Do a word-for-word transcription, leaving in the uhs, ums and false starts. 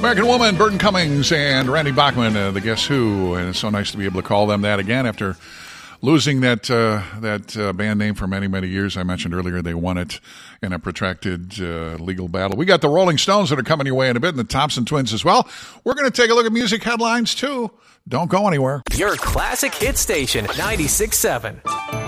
American Woman, Burton Cummings, and Randy Bachman, uh, the Guess Who. And it's so nice to be able to call them that again after losing that uh, that uh, band name for many, many years. I mentioned earlier they won it in a protracted uh, legal battle. We got the Rolling Stones that are coming your way in a bit, and the Thompson Twins as well. We're going to take a look at music headlines, too. Don't go anywhere. Your classic hit station, ninety-six point seven.